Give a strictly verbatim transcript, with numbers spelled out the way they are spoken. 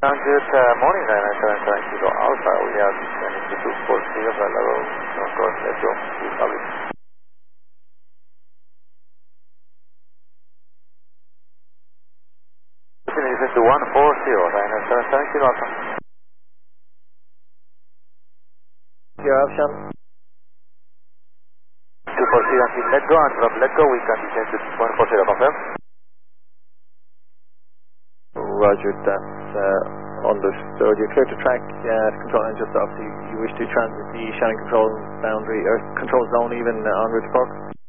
Uh, good uh, morning, nine nine seven seven Kilo Alpha. We have descending to two four zero level, of course, let's go. Public. Descending to one four zero, nine nine seven seven Kilo Alpha. Your option. two four zero, let go, and from let go, we can descend to one four zero, confirm? Roger, that's uh, understood. You're clear to track uh, control and just obviously you wish to transit the Shannon control boundary or control zone even uh, en route to Cork?